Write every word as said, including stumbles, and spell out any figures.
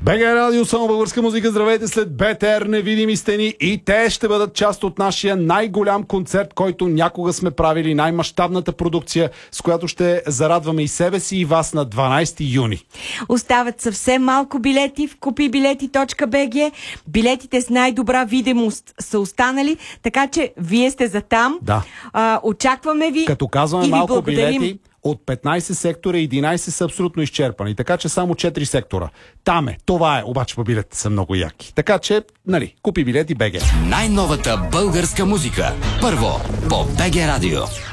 БГ Радио, само българска музика. Здравейте, след БТР Невидими стени, и те ще бъдат част от нашия най-голям концерт, който някога сме правили, най-мащабната продукция, с която ще зарадваме и себе си, и вас на дванайсети юни. Остават съвсем малко билети в купи билети точка би джи. Билетите с най-добра видимост са останали, така че вие сте за там. Да. А, очакваме ви. Като казваме и ви малко благодарим. билети, от петнайсет сектора единайсет са абсолютно изчерпани, така че само четири сектора. Там е, това е, обаче по билетите са много яки. Така че, нали, купи билети БГ. Най-новата българска музика. Първо по БГ Радио.